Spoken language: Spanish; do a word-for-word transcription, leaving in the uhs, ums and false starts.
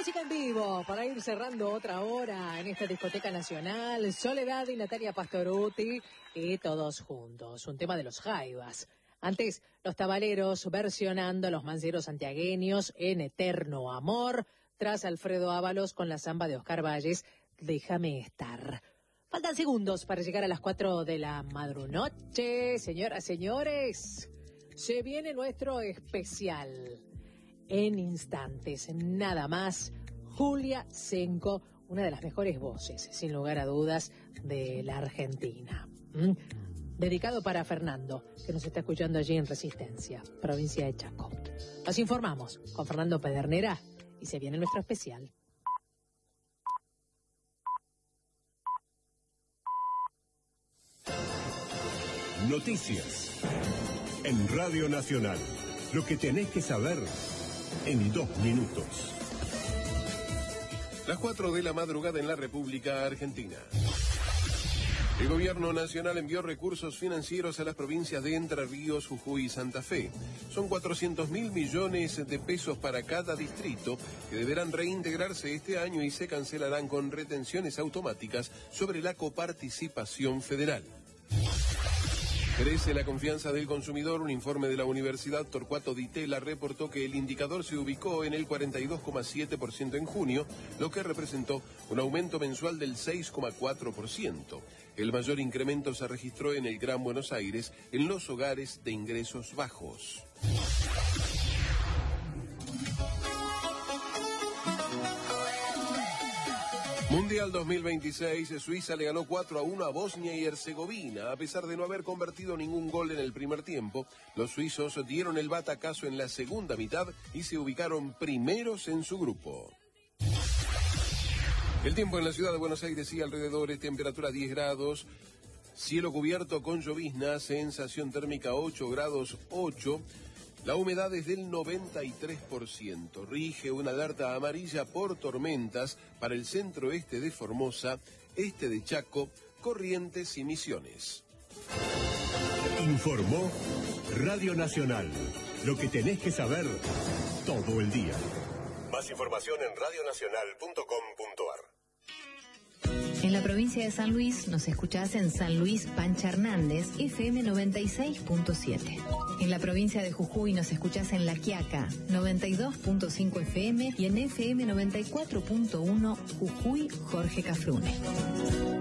Música en vivo para ir cerrando otra hora en esta discoteca nacional. Soledad y Natalia Pastorutti y todos juntos. Un tema de los Jaivas. Antes, los Tabaleros versionando a los manceros santiagueños en Eterno Amor. Tras Alfredo Ábalos con la samba de Oscar Valles, Déjame Estar. Faltan segundos para llegar a las cuatro de la madrunoche. Señoras, señores, se viene nuestro especial. En instantes, nada más, Julia Senco, una de las mejores voces, sin lugar a dudas, de la Argentina. ¿Mm? Dedicado para Fernando, que nos está escuchando allí en Resistencia, provincia de Chaco. Nos informamos con Fernando Pedernera y se viene nuestro especial. Noticias en Radio Nacional. Lo que tenés que saber en dos minutos. Las cuatro de la madrugada en la República Argentina. El gobierno nacional envió recursos financieros a las provincias de Entre Ríos, Jujuy y Santa Fe. Son cuatrocientos mil millones de pesos para cada distrito que deberán reintegrarse este año y se cancelarán con retenciones automáticas sobre la coparticipación federal. Crece la confianza del consumidor. Un informe de la Universidad Torcuato Di Tella reportó que el indicador se ubicó en el cuarenta y dos coma siete por ciento en junio, lo que representó un aumento mensual del seis coma cuatro por ciento. El mayor incremento se registró en el Gran Buenos Aires, en los hogares de ingresos bajos. Mundial dos mil veintiséis, Suiza le ganó cuatro a uno a Bosnia y Herzegovina. A pesar de no haber convertido ningún gol en el primer tiempo, los suizos dieron el batacazo en la segunda mitad y se ubicaron primeros en su grupo. El tiempo en la ciudad de Buenos Aires y alrededores, temperatura diez grados, cielo cubierto con llovizna, sensación térmica ocho grados ocho. La humedad es del noventa y tres por ciento. Rige una alerta amarilla por tormentas para el centro-este de Formosa, este de Chaco, Corrientes y Misiones. Informó Radio Nacional. Lo que tenés que saber todo el día. Más información en radionacional punto com punto ar. En la provincia de San Luis nos escuchás en San Luis Pancha Hernández, F M noventa y seis punto siete. En la provincia de Jujuy nos escuchás en La Quiaca, noventa y dos punto cinco F M y en F M noventa y cuatro punto uno Jujuy Jorge Cafrune.